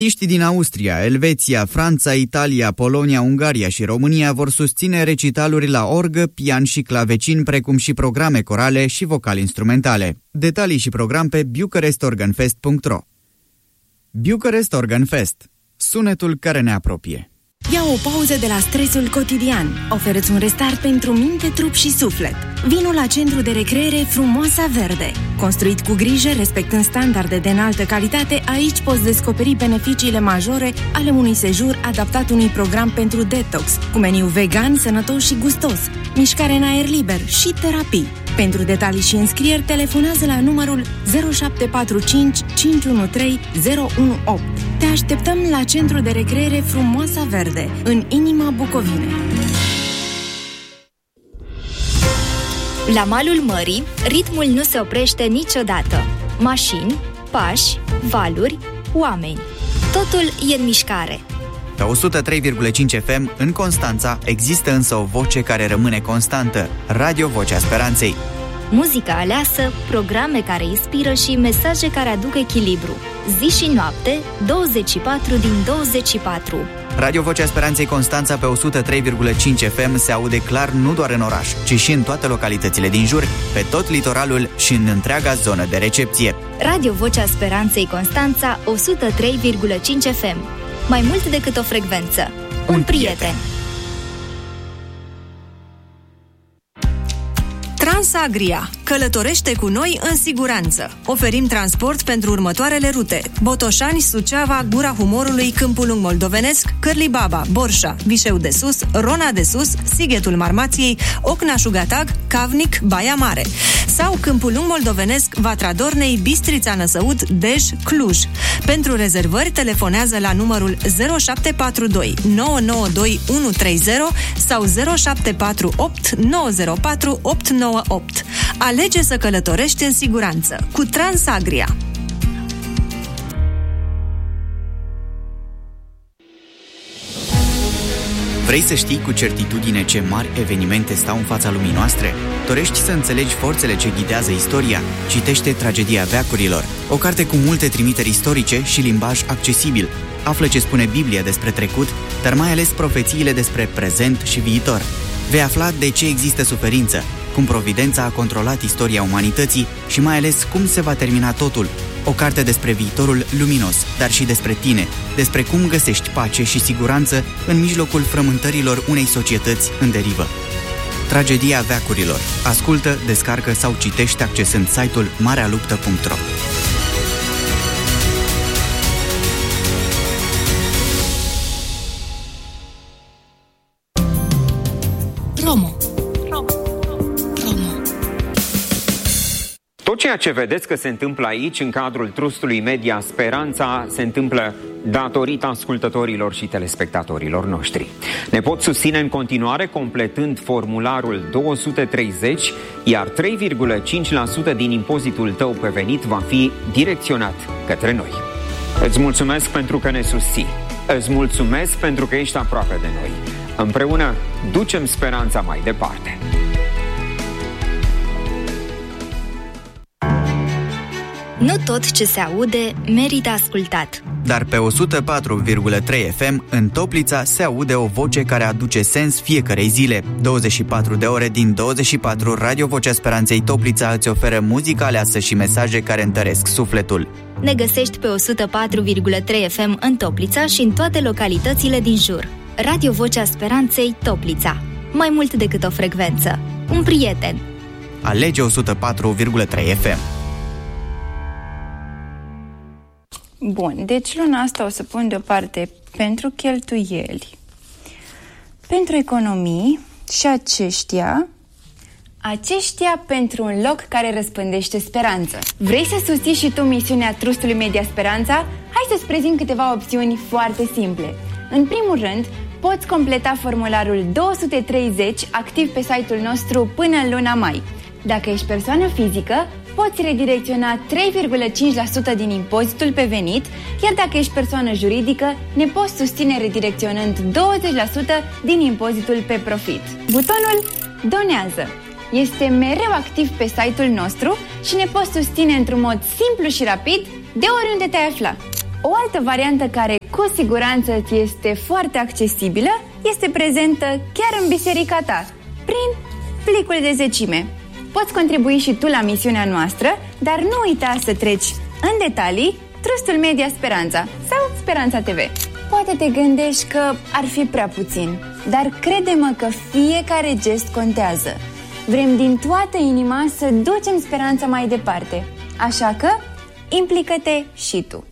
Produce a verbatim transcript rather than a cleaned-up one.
Artiștii din Austria, Elveția, Franța, Italia, Polonia, Ungaria și România vor susține recitaluri la orgă, pian și clavecin, precum și programe corale și vocal-instrumentale. Detalii și program pe bucharest organ fest punct ro. Bucharest Organ Fest. Sunetul care ne apropie. Ia o pauză de la stresul cotidian. Oferă-ți un restart pentru minte, trup și suflet. Vino la centru de recreere Frumoasa Verde. Construit cu grijă, respectând standarde de înaltă calitate, aici poți descoperi beneficiile majore ale unui sejur adaptat unui program pentru detox, cu meniu vegan, sănătos și gustos, mișcare în aer liber și terapii. Pentru detalii și înscrieri, telefonează la numărul zero șapte patru cinci cinci unu trei zero unu opt. Te așteptăm la centru de recreere Frumoasa Verde, în inima Bucovinei. La malul mării, ritmul nu se oprește niciodată. Mașini, pași, valuri, oameni. Totul e în mișcare. Pe o sută trei virgulă cinci F M, în Constanța, există însă o voce care rămâne constantă. Radio Vocea Speranței. Muzica aleasă, programe care inspiră și mesaje care aduc echilibru. Zi și noapte, douăzeci și patru din douăzeci și patru. Radio Vocea Speranței Constanța pe o sută trei virgulă cinci F M se aude clar nu doar în oraș, ci și în toate localitățile din jur, pe tot litoralul și în întreaga zonă de recepție. Radio Vocea Speranței Constanța o sută trei virgulă cinci F M. Mai mult decât o frecvență. Un, Un prieten. prieten. Transagria. Călătorește cu noi în siguranță. Oferim transport pentru următoarele rute: Botoșani, Suceava, Gura Humorului, Câmpul Lung Moldovenesc, Cârlibaba, Borșa, Vișeu de Sus, Rona de Sus, Sighetul Marmației, Ocna-Șugatag, Cavnic, Baia Mare. Sau Câmpul Lung Moldovenesc, Vatra Dornei, Bistrița Năsăud, Dej, Cluj. Pentru rezervări, telefonează la numărul zero șapte patru doi nouă nouă doi unu trei zero sau zero șapte patru opt nouă zero patru opt nouă opt. Alege să călătorești în siguranță cu Transagria. Vrei să știi cu certitudine ce mari evenimente stau în fața lumii noastre? Dorești să înțelegi forțele ce ghidează istoria? Citește Tragedia veacurilor, o carte cu multe trimiteri istorice și limbaj accesibil. Află ce spune Biblia despre trecut, dar mai ales profețiile despre prezent și viitor. Vei afla de ce există suferință, cum providența a controlat istoria umanității și mai ales cum se va termina totul. O carte despre viitorul luminos, dar și despre tine, despre cum găsești pace și siguranță în mijlocul frământărilor unei societăți în derivă. Tragedia veacurilor. Ascultă, descarcă sau citește accesând site-ul marea luptă punct ro. Promo. Tot ceea ce vedeți că se întâmplă aici, în cadrul trustului Media Speranța, se întâmplă datorită ascultătorilor și telespectatorilor noștri. Ne pot susține în continuare completând formularul două sute treizeci, iar trei virgulă cinci la sută din impozitul tău pe venit va fi direcționat către noi. Îți mulțumesc pentru că ne susții. Îți mulțumesc pentru că ești aproape de noi. Împreună ducem speranța mai departe. Nu tot ce se aude merită ascultat. Dar pe o sută patru virgulă trei F M, în Toplița, se aude o voce care aduce sens fiecărei zile. douăzeci și patru de ore din douăzeci și patru, Radio Vocea Speranței Toplița îți oferă muzică aleasă și mesaje care întăresc sufletul. Ne găsești pe o sută patru virgulă trei F M în Toplița și în toate localitățile din jur. Radio Vocea Speranței Toplița. Mai mult decât o frecvență. Un prieten. Alege o sută patru virgulă trei F M. Bun, deci luna asta o să pun deoparte pentru cheltuieli, pentru economii și aceștia, aceștia pentru un loc care răspândește speranță. Vrei să susții și tu misiunea Trustului Media Speranța? Hai să-ți prezint câteva opțiuni foarte simple. În primul rând, poți completa formularul două sute treizeci activ pe site-ul nostru până în luna mai. Dacă ești persoană fizică, poți redirecționa trei virgulă cinci la sută din impozitul pe venit, iar dacă ești persoană juridică, ne poți susține redirecționând douăzeci la sută din impozitul pe profit. Butonul Donează este mereu activ pe site-ul nostru și ne poți susține într-un mod simplu și rapid de oriunde te-ai afla. O altă variantă care cu siguranță ți este foarte accesibilă este prezentă chiar în biserica ta, prin plicul de zecime. Poți contribui și tu la misiunea noastră, dar nu uita să treci în detalii Trustul Media Speranța sau Speranța T V. Poate te gândești că ar fi prea puțin, dar crede-mă că fiecare gest contează. Vrem din toată inima să ducem speranța mai departe, așa că implică-te și tu.